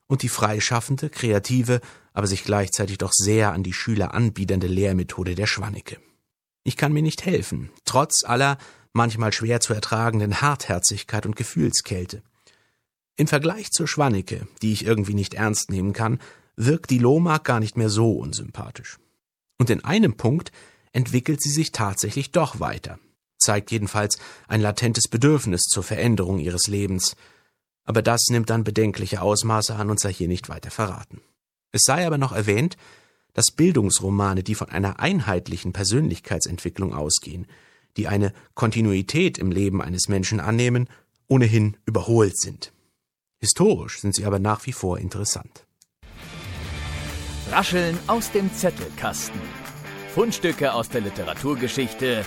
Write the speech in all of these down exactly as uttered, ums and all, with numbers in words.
und die freischaffende, kreative, aber sich gleichzeitig doch sehr an die Schüler anbiedernde Lehrmethode der Schwanneke. Ich kann mir nicht helfen, trotz aller manchmal schwer zu ertragenden Hartherzigkeit und Gefühlskälte. Im Vergleich zur Schwanneke, die ich irgendwie nicht ernst nehmen kann, wirkt die Lohmag gar nicht mehr so unsympathisch. Und in einem Punkt entwickelt sie sich tatsächlich doch weiter, zeigt jedenfalls ein latentes Bedürfnis zur Veränderung ihres Lebens. Aber das nimmt dann bedenkliche Ausmaße an und sei hier nicht weiter verraten. Es sei aber noch erwähnt, dass Bildungsromane, die von einer einheitlichen Persönlichkeitsentwicklung ausgehen, die eine Kontinuität im Leben eines Menschen annehmen, ohnehin überholt sind. Historisch sind sie aber nach wie vor interessant. Rascheln aus dem Zettelkasten. Fundstücke aus der Literaturgeschichte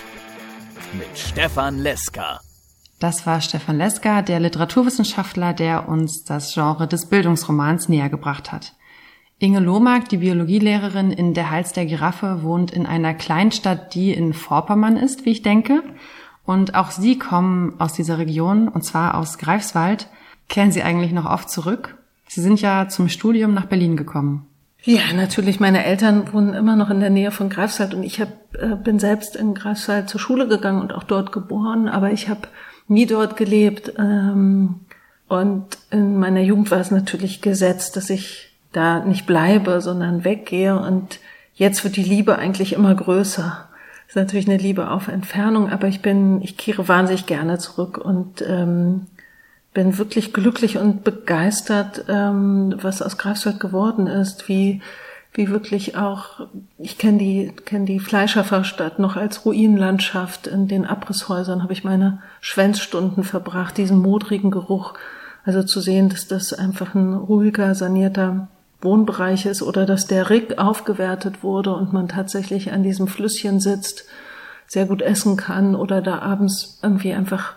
mit Stefan Leska. Das war Stefan Leska, der Literaturwissenschaftler, der uns das Genre des Bildungsromans näher gebracht hat. Inge Lohmag, die Biologielehrerin in Der Hals der Giraffe, wohnt in einer Kleinstadt, die in Vorpommern ist, wie ich denke. Und auch Sie kommen aus dieser Region, und zwar aus Greifswald. Kehren Sie eigentlich noch oft zurück? Sie sind ja zum Studium nach Berlin gekommen. Ja, natürlich. Meine Eltern wohnen immer noch in der Nähe von Greifswald und ich hab, äh, bin selbst in Greifswald zur Schule gegangen und auch dort geboren, aber ich habe nie dort gelebt. Ähm, und in meiner Jugend war es natürlich gesetzt, dass ich da nicht bleibe, sondern weggehe. Und jetzt wird die Liebe eigentlich immer größer. Das ist natürlich eine Liebe auf Entfernung, aber ich bin, ich kehre wahnsinnig gerne zurück und ähm, bin wirklich glücklich und begeistert, ähm, was aus Greifswald geworden ist, wie wie wirklich auch, ich kenne die kenne die Fleischerverstadt noch als Ruinenlandschaft. In den Abrisshäusern habe ich meine Schwänzstunden verbracht, diesen modrigen Geruch. Also zu sehen, dass das einfach ein ruhiger, sanierter Wohnbereich ist oder dass der Rick aufgewertet wurde und man tatsächlich an diesem Flüsschen sitzt, sehr gut essen kann oder da abends irgendwie einfach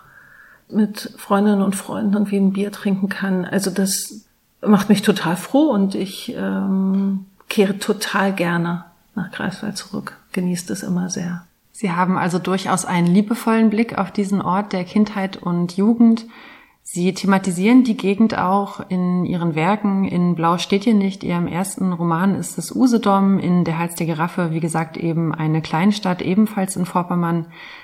mit Freundinnen und Freunden irgendwie ein Bier trinken kann. Also das macht mich total froh und ich ähm, kehre total gerne nach Greifswald zurück. Genieße es immer sehr. Sie haben also durchaus einen liebevollen Blick auf diesen Ort der Kindheit und Jugend. Sie thematisieren die Gegend auch in Ihren Werken. In Blau steht hier nicht, Ihrem ersten Roman ist es Usedom, in Der Hals der Giraffe, wie gesagt, eben eine Kleinstadt, ebenfalls in Vorpommern.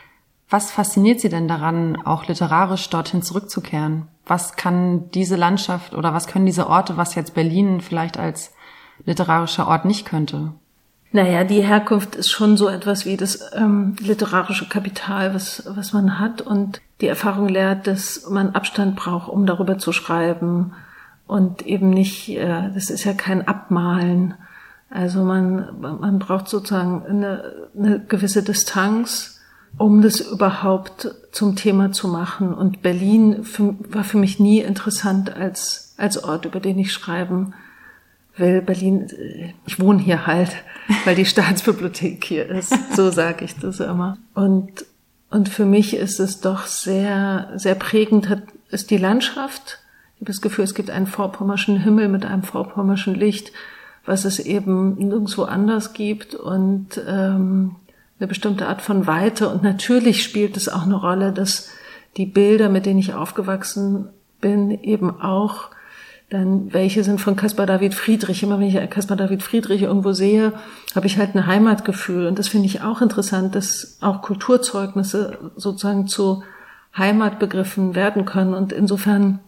Was fasziniert Sie denn daran, auch literarisch dorthin zurückzukehren? Was kann diese Landschaft oder was können diese Orte, was jetzt Berlin vielleicht als literarischer Ort nicht könnte? Naja, die Herkunft ist schon so etwas wie das ähm, literarische Kapital, was was man hat. Und die Erfahrung lehrt, dass man Abstand braucht, um darüber zu schreiben. Und eben nicht, äh, das ist ja kein Abmalen. Also man man braucht sozusagen eine, eine gewisse Distanz, um das überhaupt zum Thema zu machen. Und Berlin für, war für mich nie interessant als als Ort, über den ich schreiben will. Berlin, ich wohne hier halt, weil die Staatsbibliothek hier ist. So sage ich das immer. Und und für mich ist es doch sehr sehr prägend, hat, ist die Landschaft. Ich habe das Gefühl, es gibt einen vorpommerschen Himmel mit einem vorpommerschen Licht, was es eben nirgendwo anders gibt und ähm, eine bestimmte Art von Weite. Und natürlich spielt es auch eine Rolle, dass die Bilder, mit denen ich aufgewachsen bin, eben auch dann welche sind von Caspar David Friedrich. Immer wenn ich Caspar David Friedrich irgendwo sehe, habe ich halt ein Heimatgefühl. Und das finde ich auch interessant, dass auch Kulturzeugnisse sozusagen zu Heimatbegriffen werden können. Und insofern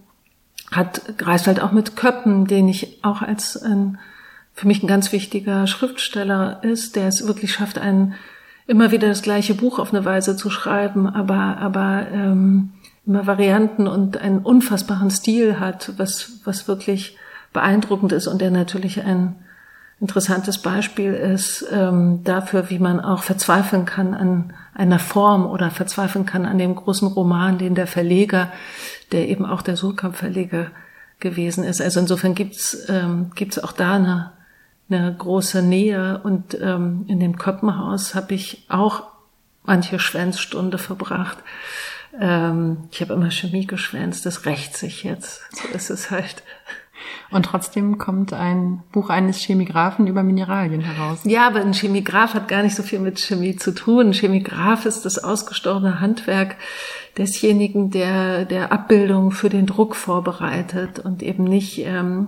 hat Greifswald auch mit Köppen, den ich auch als ein, für mich ein ganz wichtiger Schriftsteller ist, der es wirklich schafft, ein immer wieder das gleiche Buch auf eine Weise zu schreiben, aber aber ähm, immer Varianten und einen unfassbaren Stil hat, was was wirklich beeindruckend ist und der natürlich ein interessantes Beispiel ist ähm, dafür, wie man auch verzweifeln kann an einer Form oder verzweifeln kann an dem großen Roman, den der Verleger, der eben auch der Suhrkamp-Verleger gewesen ist. Also insofern gibt's ähm, gibt's auch da eine eine große Nähe und ähm, in dem Köppenhaus habe ich auch manche Schwänzstunde verbracht. Ähm, ich habe immer Chemie geschwänzt, das rächt sich jetzt. So ist es halt. Und trotzdem kommt ein Buch eines Chemigraphen über Mineralien heraus. Ja, aber ein Chemigraph hat gar nicht so viel mit Chemie zu tun. Ein Chemigraph ist das ausgestorbene Handwerk desjenigen, der der Abbildung für den Druck vorbereitet und eben nicht ähm,